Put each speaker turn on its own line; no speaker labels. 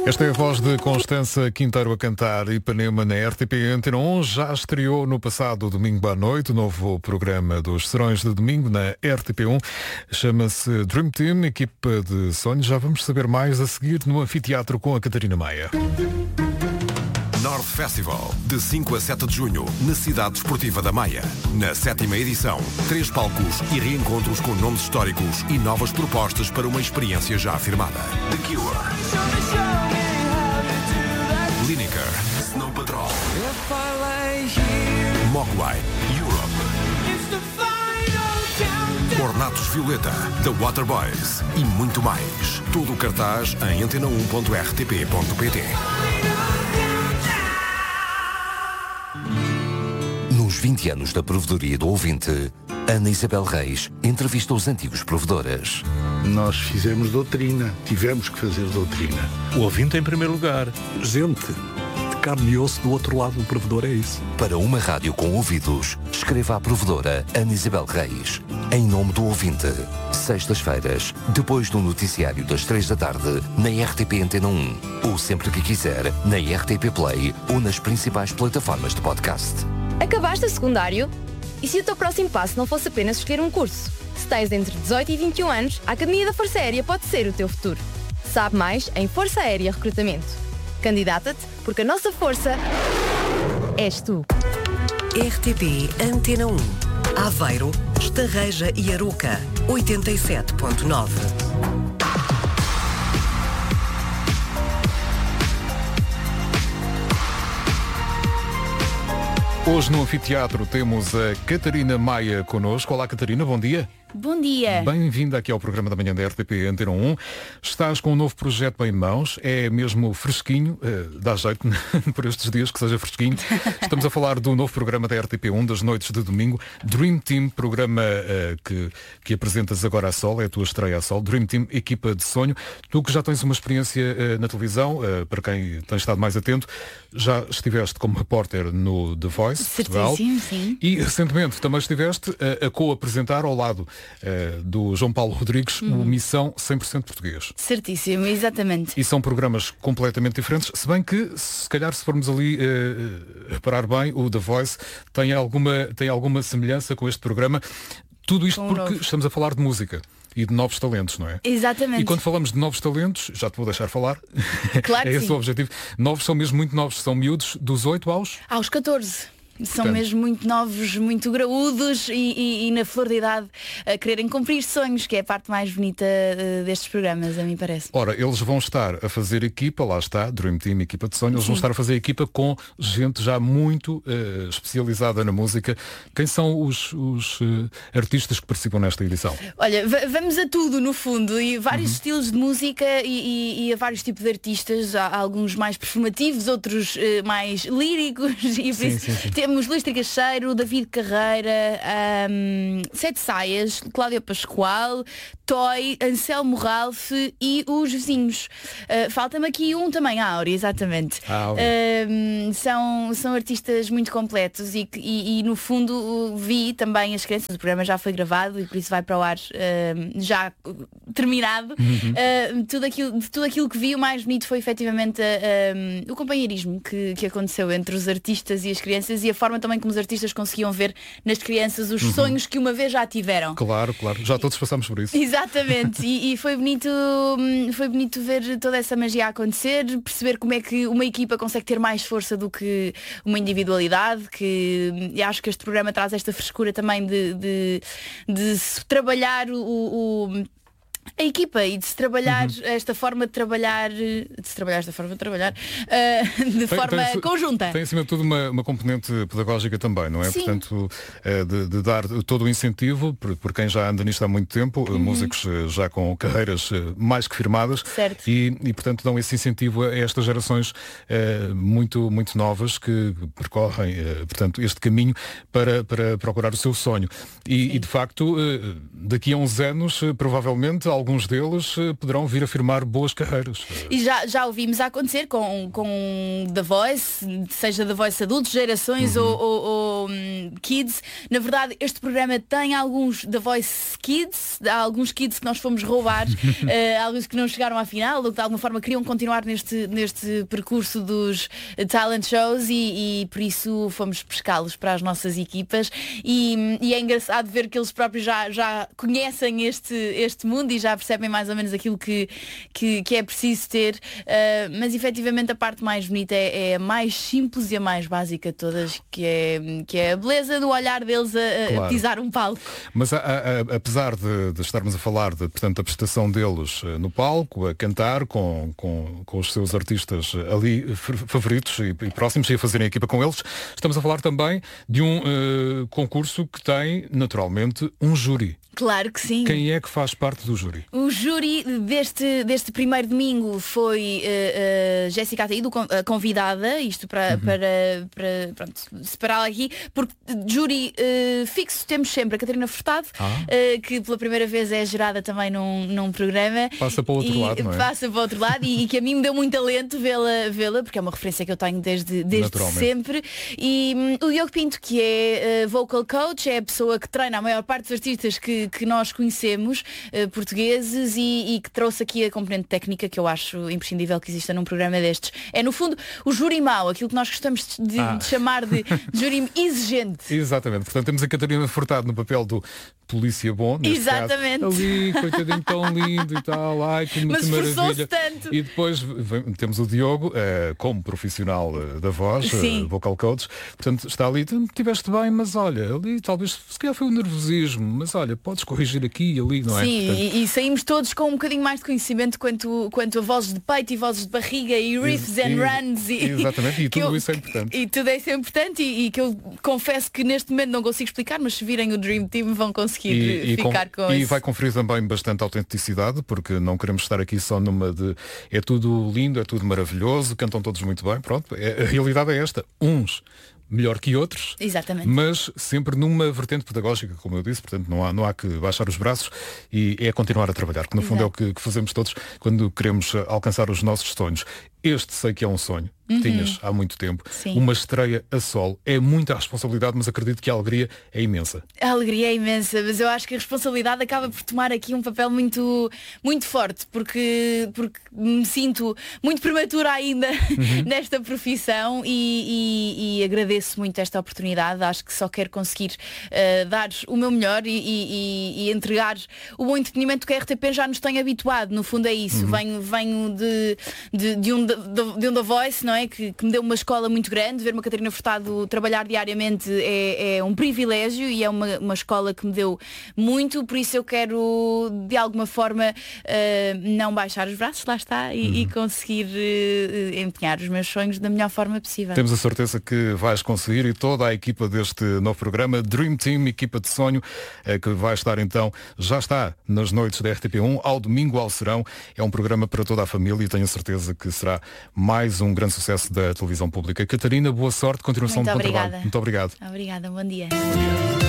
Esta é a voz de Constança Quinteiro a cantar Ipanema na RTP Antena 1. Já estreou no passado domingo à noite o novo programa dos Serões de Domingo na RTP1. Chama-se Dream Team, equipa de sonhos. Já vamos saber mais a seguir no anfiteatro com a Catarina Maia.
North Festival, de 5 a 7 de junho, na Cidade Desportiva da Maia. Na 7ª edição, 3 palcos e reencontros com nomes históricos e novas propostas para uma experiência já afirmada. The Cure, Lineker, Snow Patrol, Mogwai, Europe, Ornatos Violeta, The Waterboys e muito mais. Todo o cartaz em antena1.rtp.pt.
Nos 20 anos da provedoria do ouvinte, Ana Isabel Reis entrevista os antigos provedoras.
Nós fizemos doutrina, tivemos que fazer doutrina.
O ouvinte em primeiro lugar.
Gente de carne e osso do outro lado do provedor, é isso.
Para uma rádio com ouvidos, escreva à provedora Ana Isabel Reis. Em nome do ouvinte. Sextas-feiras, depois do noticiário das 3 da tarde, na RTP Antena 1. Ou sempre que quiser, na RTP Play ou nas principais plataformas de podcast.
Acabaste o secundário? E se o teu próximo passo não fosse apenas escolher um curso? Se tens entre 18 e 21 anos, a Academia da Força Aérea pode ser o teu futuro. Sabe mais em Força Aérea Recrutamento. Candidata-te, porque a nossa força és tu.
RTP Antena 1. Aveiro, Estarreja e Aroca, 87.9.
Hoje no anfiteatro temos a Catarina Maia connosco. Olá Catarina, bom dia.
Bom dia.
Bem-vinda aqui ao programa da manhã da RTP Antena 1. Estás com um novo projeto em mãos, é mesmo fresquinho, dá jeito por estes dias que seja fresquinho. Estamos a falar do novo programa da RTP1 das noites de domingo, Dream Team, programa que apresentas agora a Sol, é a tua estreia a Sol, Dream Team, equipa de sonho. Tu que já tens uma experiência na televisão, para quem tem estado mais atento, já estiveste como repórter no The Voice, Portugal,
sim.
E recentemente também estiveste a co-apresentar ao lado do João Paulo Rodrigues, o Missão 100% Português.
Certíssimo, exatamente.
E são programas completamente diferentes, se bem que, se calhar, se formos ali reparar bem, o The Voice tem alguma semelhança com este programa. Tudo isto porque estamos a falar de música e de novos talentos, não é?
Exatamente.
E quando falamos de novos talentos, já te vou deixar falar,
Claro
é
que
esse
sim.
o objetivo. Novos são mesmo muito novos, são miúdos dos 8
aos 14. São
Portanto,
mesmo muito novos, muito graúdos e na flor da idade a quererem cumprir sonhos, que é a parte mais bonita destes programas, a mim parece.
Ora, eles vão estar a fazer equipa, lá está, Dream Team, equipa de sonho, eles vão estar a fazer equipa com gente já muito especializada na música. Quem são os artistas que participam nesta edição?
Olha, vamos a tudo no fundo, e vários estilos de música e a vários tipos de artistas, há alguns mais performativos, outros mais líricos e por isso temos Luís Trigacheiro, David Carreira, Sete Saias, Cláudia Pascoal, Toy, Anselmo Ralph e os vizinhos. Falta-me aqui um também, a Áurea, exatamente. São artistas muito completos e no fundo vi também as crianças, o programa já foi gravado e por isso vai para o ar já terminado. Tudo aquilo que vi, o mais bonito foi efetivamente o companheirismo que aconteceu entre os artistas e as crianças e a forma também como os artistas conseguiam ver nas crianças os sonhos que uma vez já tiveram.
Claro, já todos passamos por isso.
Exatamente, e foi bonito ver toda essa magia a acontecer, perceber como é que uma equipa consegue ter mais força do que uma individualidade, e acho que este programa traz esta frescura também de se trabalhar a equipa e de se trabalhar esta forma de trabalhar, de forma conjunta.
Tem acima de tudo uma componente pedagógica também, não é?
Sim.
Portanto, de dar todo o incentivo por quem já anda nisto há muito tempo, músicos já com carreiras mais que firmadas.
Certo.
E portanto dão esse incentivo a estas gerações muito, muito novas que percorrem portanto, este caminho para procurar o seu sonho. E de facto, daqui a uns anos, provavelmente alguns deles poderão vir a firmar boas carreiras.
E já ouvimos acontecer com The Voice, seja The Voice adultos, gerações ou kids. Na verdade, este programa tem alguns The Voice Kids, há alguns kids que nós fomos roubar, alguns que não chegaram à final, ou que de alguma forma queriam continuar neste percurso dos talent shows e por isso fomos pescá-los para as nossas equipas e é engraçado ver que eles próprios já conhecem este mundo e já percebem mais ou menos aquilo que é preciso ter, mas efetivamente a parte mais bonita é a mais simples e a mais básica de todas, que é a beleza do olhar deles a pisar um palco.
Mas apesar de estarmos a falar portanto, da prestação deles no palco, a cantar com os seus artistas ali favoritos e próximos e a fazerem equipa com eles, estamos a falar também de um concurso que tem naturalmente um júri.
Claro que sim.
Quem é que faz parte do júri?
O júri deste primeiro domingo foi Jéssica Ataído, a convidada, isto para pronto, separá-la aqui, porque júri fixo temos sempre a Catarina Furtado, que pela primeira vez é gerada também num programa.
Passa para o outro lado, não é?
Passa para o outro lado e que a mim me deu muito alento vê-la, porque é uma referência que eu tenho desde sempre. E o Diogo Pinto, que é vocal coach, é a pessoa que treina a maior parte dos artistas que nós conhecemos, portugueses, e que trouxe aqui a componente técnica que eu acho imprescindível que exista num programa destes. É no fundo o júri mau, aquilo que nós gostamos de chamar de júri exigente.
Exatamente, portanto temos a Catarina Furtado no papel do polícia bom,
exatamente,
caso, ali, coitadinho tão lindo e tal, ai, que maravilha.
Tanto.
E depois temos o Diogo como profissional da voz, vocal coach, portanto está ali, estiveste bem, mas olha, ali talvez se calhar foi o nervosismo, mas olha, podes corrigir aqui e ali, não é?
Sim, portanto, e saímos todos com um bocadinho mais de conhecimento quanto a vozes de peito e vozes de barriga e riffs and runs.
Exatamente, e tudo isso é importante.
E tudo isso é importante e que eu confesso que neste momento não consigo explicar, mas se virem o Dream Team vão conseguir ficar com isso.
E vai conferir também bastante autenticidade, porque não queremos estar aqui só numa de é tudo lindo, é tudo maravilhoso, cantam todos muito bem, pronto, a realidade é esta. Uns melhor que outros,
exatamente,
mas sempre numa vertente pedagógica, como eu disse, portanto não há que baixar os braços e é continuar a trabalhar, que no fundo é o que fazemos todos quando queremos alcançar os nossos sonhos. Este sei que é um sonho que tinhas há muito tempo.
Sim.
Uma estreia a solo. É muita responsabilidade, mas acredito que a alegria é imensa.
A alegria é imensa, mas eu acho que a responsabilidade acaba por tomar aqui um papel muito, muito forte, porque me sinto muito prematura ainda nesta profissão e agradeço muito esta oportunidade. Acho que só quero conseguir dar o meu melhor e entregar o bom entretenimento que a RTP já nos tem habituado. No fundo é isso. Venho de um The Voice, não é? Que me deu uma escola muito grande. Ver uma Catarina Furtado trabalhar diariamente é um privilégio e é uma escola que me deu muito, por isso eu quero de alguma forma não baixar os braços, lá está, e conseguir empenhar os meus sonhos da melhor forma possível.
Temos a certeza que vais conseguir e toda a equipa deste novo programa Dream Team, equipa de sonho, que vai estar então, já está nas noites da RTP1, ao domingo ao serão. É um programa para toda a família e tenho a certeza que será mais um grande sucesso da televisão pública. Catarina, boa sorte, continuação de bom trabalho. Muito obrigado.
Obrigada, bom dia.